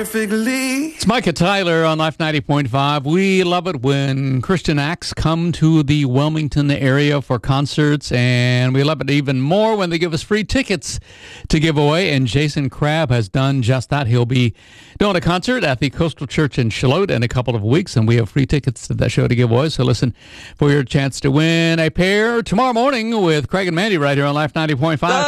perfectly. It's Micah Tyler on Life 90.5. We love it when Christian acts come to the Wilmington area for concerts, and we love it even more when they give us free tickets to give away, and Jason Crabb has done just that. He'll be doing a concert at the Coastal Church in Charlotte in a couple of weeks, and we have free tickets to that show to give away, so listen for your chance to win a pair tomorrow morning with Craig and Mandy right here on Life 90.5.